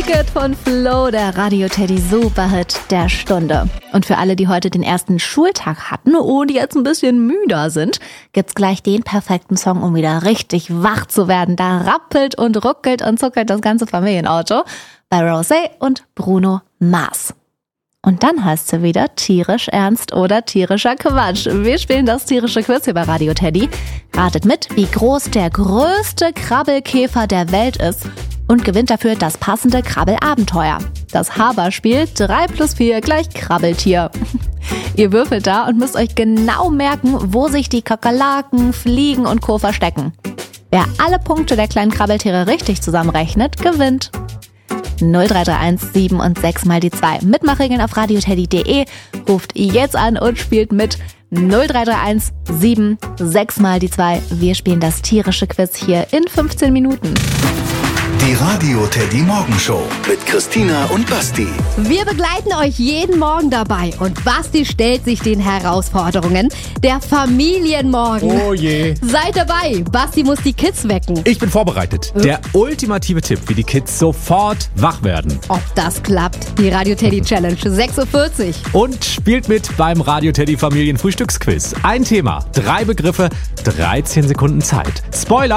It von Flo, der Radio Teddy Superhit der Stunde. Und für alle, die heute den ersten Schultag hatten und jetzt ein bisschen müder sind, gibt's gleich den perfekten Song, um wieder richtig wach zu werden. Da rappelt und ruckelt und zuckelt das ganze Familienauto bei Rosé und Bruno Mars. Und dann heißt sie wieder tierisch ernst oder tierischer Quatsch. Wir spielen das tierische Quiz hier bei Radio Teddy. Ratet mit, wie groß der größte Krabbelkäfer der Welt ist und gewinnt dafür das passende Krabbelabenteuer. Das Haberspiel 3 + 4 = Krabbeltier. Ihr würfelt da und müsst euch genau merken, wo sich die Kakerlaken, Fliegen und Co. verstecken. Wer alle Punkte der kleinen Krabbeltiere richtig zusammenrechnet, gewinnt. 0331 7 und 6 mal die 2. Mitmachregeln auf radioteddy.de. Ruft jetzt an und spielt mit. 0331 7 6 mal die 2. Wir spielen das tierische Quiz hier in 15 Minuten. Die Radio Teddy Morgenshow mit Christina und Basti. Wir begleiten euch jeden Morgen dabei und Basti stellt sich den Herausforderungen der Familienmorgen. Oh je. Seid dabei, Basti muss die Kids wecken. Ich bin vorbereitet. Der ultimative Tipp, wie die Kids sofort wach werden. Ob das klappt, die Radio Teddy Challenge 6:40 Uhr. Und spielt mit beim Radio Teddy Familienfrühstücksquiz. Ein Thema, 3 Begriffe, 13 Sekunden Zeit. Spoiler!